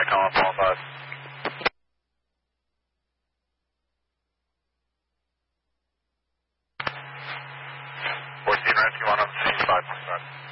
Icon 145. 14 rescue 1 on scene 5.5.